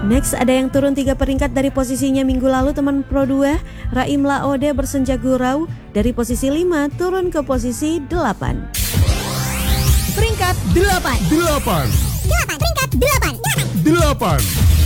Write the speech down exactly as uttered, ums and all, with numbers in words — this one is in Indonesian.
Next, ada yang turun tiga peringkat dari posisinya minggu lalu teman Pro dua. Raim Laode Bersenja Gurau dari posisi lima turun ke posisi delapan. Peringkat delapan. Delapan. Delapan. Peringkat delapan. Delapan.